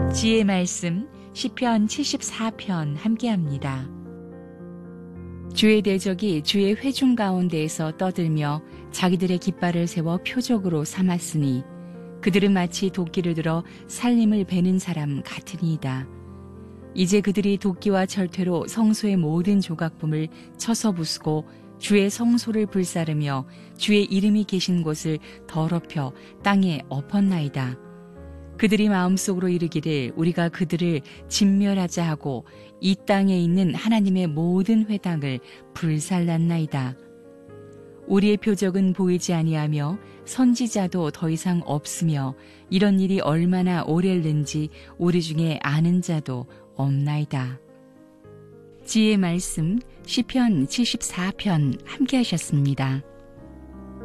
지혜의 말씀 시편 74편 함께합니다. 주의 대적이 주의 회중 가운데에서 떠들며 자기들의 깃발을 세워 표적으로 삼았으니 그들은 마치 도끼를 들어 살림을 베는 사람 같으니이다. 이제 그들이 도끼와 철퇴로 성소의 모든 조각품을 쳐서 부수고 주의 성소를 불사르며 주의 이름이 계신 곳을 더럽혀 땅에 엎었나이다. 그들이 마음속으로 이르기를 우리가 그들을 진멸하자 하고 이 땅에 있는 하나님의 모든 회당을 불살랐나이다. 우리의 표적은 보이지 아니하며 선지자도 더 이상 없으며 이런 일이 얼마나 오래일는지 우리 중에 아는 자도 없나이다. 지혜의 말씀 시편 74편 함께 하셨습니다.